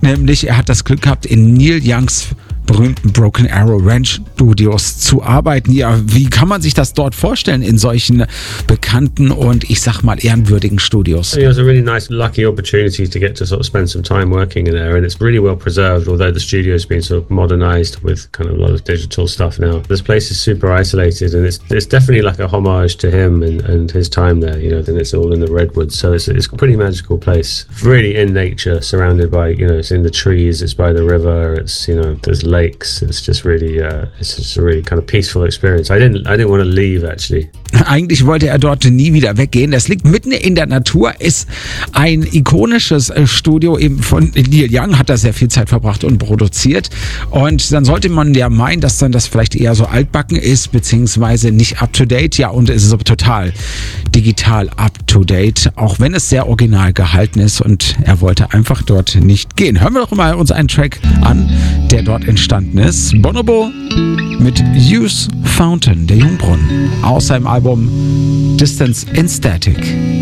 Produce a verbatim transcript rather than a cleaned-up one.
nämlich er hat das Glück gehabt, in Neil Youngs berühmten Broken Arrow Ranch Studios zu arbeiten. Ja, wie kann man sich das dort vorstellen in solchen bekannten und ich sag mal ehrenwürdigen Studios? It was a really nice, lucky opportunity to get to sort of spend some time working in there, and it's really well preserved, although the studio's been sort of modernized with kind of a lot of digital stuff now. This place is super isolated, and it's it's definitely like a homage to him and, and his time there, you know, and it's all in the redwoods, so it's, it's a pretty magical place, really in nature, surrounded by, you know, it's in the trees, it's by the river, it's, you know, there's lakes. It's just really, uh, it's just a really kind of peaceful experience. I didn't, I didn't want to leave actually. Eigentlich wollte er dort nie wieder weggehen. Das liegt mitten in der Natur, ist ein ikonisches Studio eben von Neil Young, hat da sehr viel Zeit verbracht und produziert. Und dann sollte man ja meinen, dass dann das vielleicht eher so altbacken ist, beziehungsweise nicht up to date. Ja, und es ist aber total digital up to date, auch wenn es sehr original gehalten ist und er wollte einfach dort nicht gehen. Hören wir doch mal uns einen Track an, der dort entstanden ist. Bonobo mit Use Fountain, der Jungbrunnen, aus seinem Album Distance in Static.